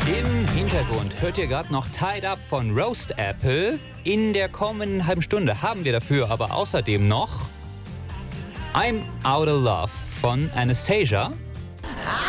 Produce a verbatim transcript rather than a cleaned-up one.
Im Hintergrund hört ihr gerade noch Tied Up von Roast Apple. In der kommenden halben Stunde haben wir dafür aber außerdem noch I'm Out of Love von Anastasia.